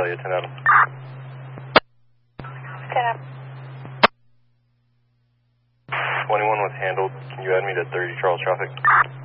Charlie at 10 Adam. 10 Adam. 21 was handled. Can you add me to 30 Charles traffic?